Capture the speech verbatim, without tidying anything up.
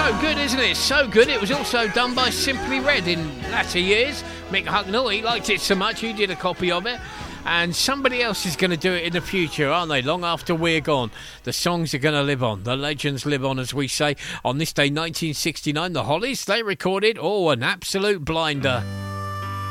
So good, isn't it? So good. It was also done by Simply Red in latter years. Mick Hucknall, he liked it so much, he did a copy of it. And somebody else is going to do it in the future, aren't they? Long after we're gone. The songs are going to live on. The legends live on, as we say. On this day, nineteen sixty-nine, the Hollies, they recorded, oh, an absolute blinder.